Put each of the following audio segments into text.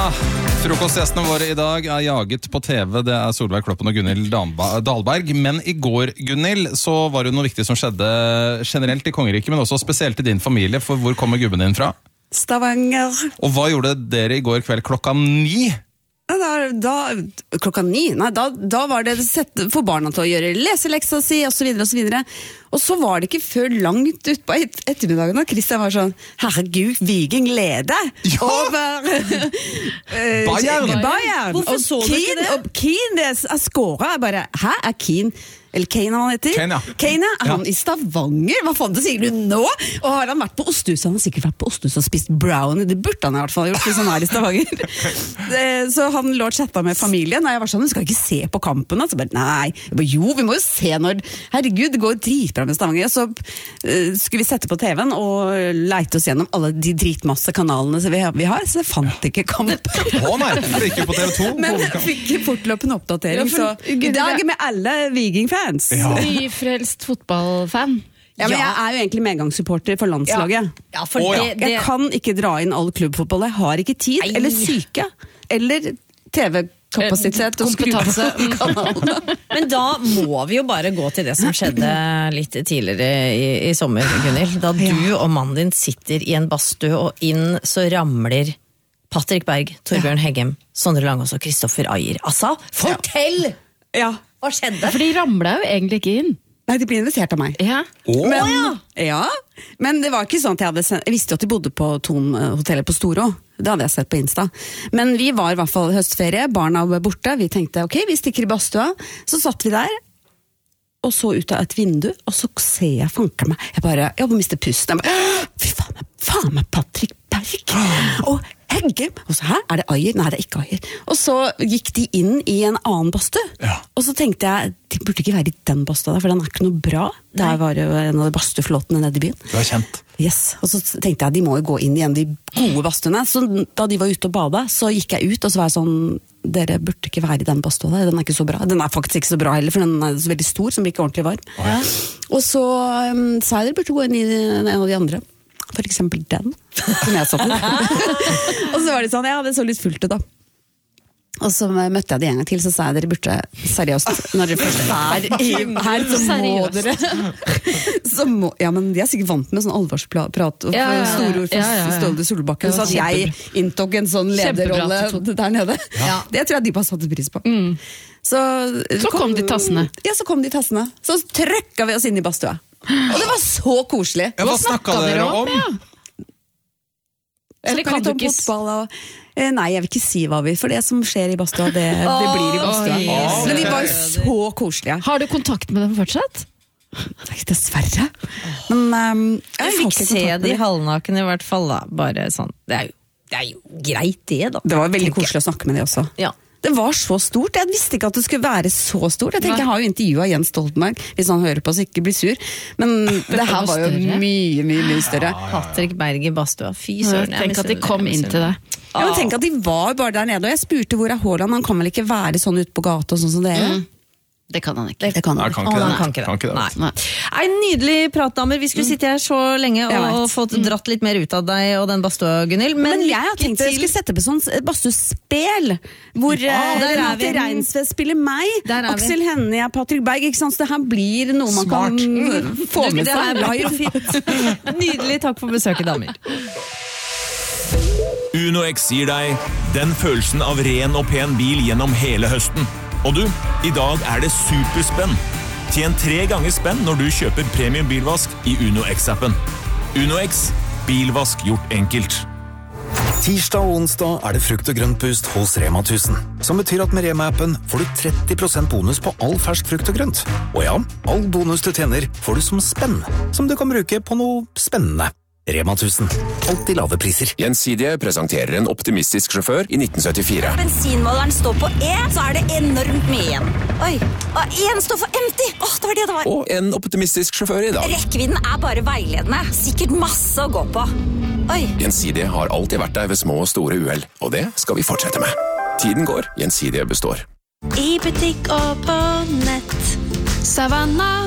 Frokostgjestene våre i dag jaget på TV. Det Solveig Kloppen og Gunhild Dahlberg. Men i går, Gunhild, så var det noe viktig som skjedde generelt i Kongeriket, men også spesielt i din familie. For hvor kommer gubben din fra? Stavanger. Og hva gjorde dere i går kveld klokka 9? Klokka 9? Nei, da var det sett for barna til å gjøre leseleksa si, og så videre, og så videre. Og så var det ikke før langt ut på ettermiddagen da Christian var sånn, herregud, Viking leder over Bayern. Hvorfor så du ikke det? Og Keane skåret, jeg bare, hæ, Keane? Eller Kane han heter? Kane, han i Stavanger? Hva faen det sier du nå? Og har han vært på Osthuset? Han har sikkert vært på Osthuset og spist brownie. Det burde han i hvert fall gjort hvis han er i Stavanger. Så han lå og chatta med familien. Og jeg var sånn, du skal ikke se på kampen. Så bare, nei. Jeg bare, jo, vi må jo se når... Herregud, det går dritbra med Stavanger. Så skulle vi sette på TV-en og leite oss gjennom alle de dritmasse kanalene vi har. Så jeg fant ikke kamp. Nei, det gikk jo på TV2. Men jeg fikk fortløpende oppdatering. Så i dag er med alle Viking-fans. Nyfrelst fotballfan. Ja, men jeg er jo egentlig medgangssupporter for landslaget. Ja, for Jeg kan ikke dra inn all klubbfotball. Jeg har ikke tid, eller syke, eller TV-kapasitet og kompetanse. Men da må vi jo bare gå til det som skjedde litt tidligere i sommer, Gunhild. Da du og mannen din sitter i en badstue, og inn så ramler Patrick Berg, Torbjørn Heggem, Sondre Langås og Kristoffer Ajer. Altså, fortell! Ja. Hva skjedde? For de ramlet jo egentlig ikke inn. Nei, de ble invitert av meg. Ja. Men det var ikke sånn at jeg visste jo at de bodde på Thon-hotellet på Storå. Det hadde jeg sett på Insta. Men vi var i hvert fall høstferie, barna var borte. Vi tenkte, ok, vi stikker i badstua. Så satt vi der, og så ut av et vindu, og så ser jeg fanker meg. Jeg bare mister pusten. Jeg bare, fy faen meg Patrick Berg! Og Heggem! Og så her, er det Ajer? Nei, det er ikke Ajer. Og så gikk de inn i en annen badstue. Og så tenkte jeg, de burde ikke være i den badstua der, for den er ikke noe bra. Det var jo en av de badstueflåtene nede i byen. Du er kjent. Yes. Og så tenkte jeg, de må jo gå inn i en av de gode badstuene. Så da de var ute og bada, så gikk jeg ut, og så var jeg sånn, dere burde ikke være i den badstua der, den er ikke så bra. Den er faktisk ikke så bra heller, for den er så veldig stor, som blir ikke ordentlig varm. Og så sa jeg, dere burde gå inn i en av de andre. For eksempel den, som jeg satt med. Og så var det sånn, det så litt fullt ut da. Og så møtte jeg det en gang til, så sa jeg, dere burde seriøst, når dere først er her, så må dere... Ja, men de er sikkert vant med sånn alvorsprat og store ord for Ståle Solbakken, så at jeg inntok en sånn lederrolle der nede. Det tror jeg de bare satte pris på. Så kom de tassene. Ja, så kom de tassene. Så trykket vi oss inn i badstua. Og det var så koselig. Hva snakket dere om? Eller kan du ikke... Nei, jeg vil ikke si hva for det som skjer i badstua, det blir i badstua. Men de var så koselige. Har du kontakt med dem fortsatt? Dessverre. Men jeg fikk se de halvnakene i hvert fall da. Bare sånn, det er jo greit det da. Det var veldig koselig å snakke med de også. Ja. Det var så stort. Jeg visste ikke at det skulle være så stort. Jeg tenker, jeg har jo intervjuet Jens Stoltenberg, hvis han hører på så ikke blir sur. Men det her var jo mye større. Patrick Berg i badstua. Fy søren. Tenk at de kom inn til det. Ja, men tenk at de var bare der nede, og jeg spurte hvor er Haaland, han kan vel ikke være sånn ute på gata og sånn som dere? Det kan han ikke. Det kan han ikke. Nei. Nydelig prat, damer. Vi skulle sitte her så lenge og fått dratt litt mer ut av deg og den badstua, Gunhild. Men jeg har tenkt at jeg skulle sette på sånn badstuespel, hvor Renate Reinsve spiller meg, Aksel Hennie, Patrick Berg, ikke sant? Så det her blir noe man kan få med seg. Nydelig, takk for besøket, damer. UnoX gir deg den følelsen av ren og pen bil gjennom hele høsten. Og du, i dag er det superspenn. Tjen 3 ganger spenn når du kjøper premium bilvask i UnoX-appen. UnoX, bilvask gjort enkelt. Tirsdag og onsdag er det frukt- og grøntboost hos Rema 1000, som betyr at med Rema-appen får du 30% bonus på all fersk frukt og grønt. Og ja, all bonus du tjener får du som spenn, som du kan bruke på noe spennende. Rema 1000. Alltid lave priser. Gjensidige presenterer en optimistisk sjåfør i 1974. Bensinmåleren står på E, så er det enormt mye igjen. Oi, og en står for empty. Det var det det var. Og en optimistisk sjåfør i dag. Rekkevidden er bare veiledende. Sikkert masse å gå på. Oi. Gjensidige har alltid vært der ved små og store uhell, og det skal vi fortsette med. Tiden går, Gjensidige består. I butikk og på nett. Savannah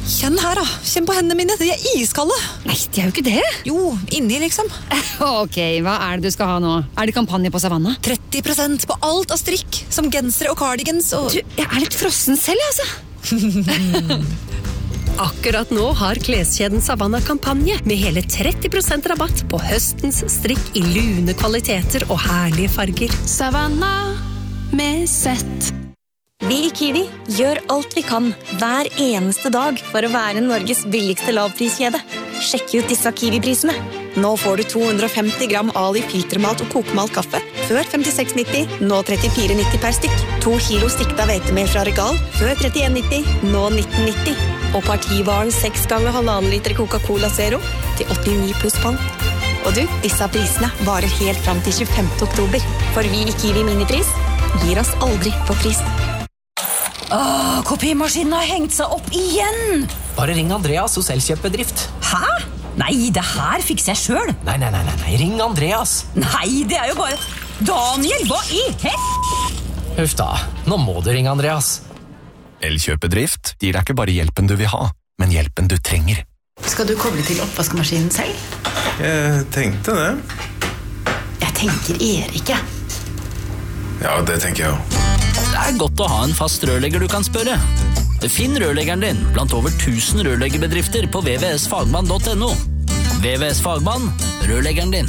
Kjenn her da, kjenn på hendene mine, de iskalde. Nei, de jo ikke det. Jo, inni liksom. Ok, hva det du skal ha nå? Det kampanje på Savanna? 30% på alt av strikk, som gensere og cardigans og... Du, jeg litt frossen selv, altså. Akkurat nå har kleskjeden Savanna kampanje med hele 30% rabatt på høstens strikk i lune kvaliteter og herlige farger. Savanna med sett. Vi i Kiwi gjør alt vi kan hver eneste dag for å være Norges billigste lavpriskjede. Sjekk ut disse Kiwi-prisene. Nå får du 250 gram Ali filtermalt og kokmalt kaffe. Før 56,90, nå 34,90 per stykk. 2 kilo stikta hvetemel fra Regal. Før 31,90, nå 19,90. Og partivaren 6 ganger 1,5 liter Coca-Cola Zero til 89 pluss pant. Og du, disse prisene varer helt fram til 25. oktober. For vi i Kiwi Minipris gir oss aldri på pris. Kopimaskinen har hengt seg opp igjen! Bare ring Andreas hos Elkjøpbedrift. Hæ? Nei, det her fikser jeg selv. Nei, ring Andreas. Nei, det jo bare... Daniel, hva i Huff da, nå må du ringe Andreas. Elkjøpedrift gir deg ikke bare hjelpen du vil ha, men hjelpen du trenger. Skal du koble til oppvaskmaskinen selv? Jeg tenkte det. Jeg tenker Erik. Ja, det tenker jeg også. Det godt å ha en fast rørlegger du kan spørre. Finn rørleggeren din blant over 1000 rørleggerbedrifter på vvsfagmann.no. VVS Fagmann, rørleggeren din.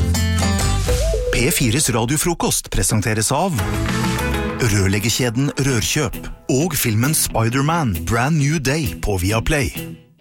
P4s radiofrokost presenteres av Rørleggerkjeden Rørkjøp og filmen Spider-Man Brand New Day på Viaplay.